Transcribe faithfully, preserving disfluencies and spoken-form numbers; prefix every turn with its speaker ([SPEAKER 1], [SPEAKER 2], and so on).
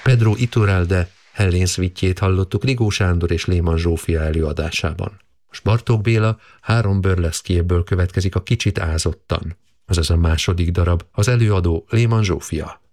[SPEAKER 1] Pedro Iturralde Hellén szvitjét hallottuk Rigó Sándor és Léman Zsófia előadásában. Most Bartók Béla három burleszkjéből következik a Kicsit ázottan, azaz a második darab, az előadó Léman Zsófia.